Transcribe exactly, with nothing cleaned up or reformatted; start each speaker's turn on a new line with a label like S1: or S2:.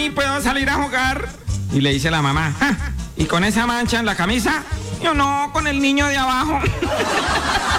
S1: ¿puedo salir a jugar? Y le dice la mamá, "Ja, ¿y con esa mancha en la camisa?" Yo, no, con el niño de abajo.